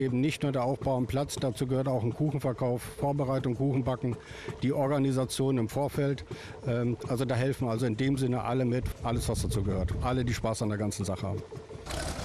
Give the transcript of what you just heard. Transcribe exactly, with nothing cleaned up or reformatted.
Eben nicht nur der Aufbau am Platz, dazu gehört auch ein Kuchenverkauf, Vorbereitung, Kuchenbacken, die Organisation im Vorfeld. Also da helfen also in dem Sinne alle mit, alles was dazu gehört. Alle, die Spaß an der ganzen Sache haben.